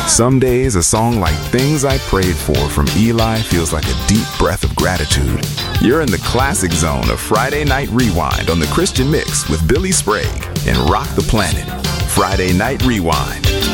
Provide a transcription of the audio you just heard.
Some days, a song like Things I Prayed For from Eli feels like a deep breath of gratitude. You're in the classic zone of Friday Night Rewind on the Christian Mix with Billy Sprague and Rock the Planet. Friday Night Rewind.